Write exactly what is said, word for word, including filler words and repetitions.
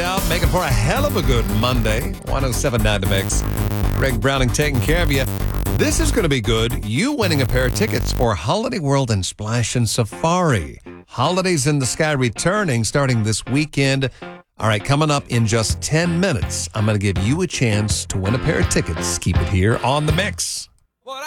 out, making for a hell of a good Monday. one oh seven point nine The Mix. Greg Browning taking care of you. This is going to be good. You winning a pair of tickets for Holiday World and Splash and Safari. Holidays in the Sky returning starting this weekend. All right, coming up in just ten minutes, I'm going to give you a chance to win a pair of tickets. Keep it here on The Mix.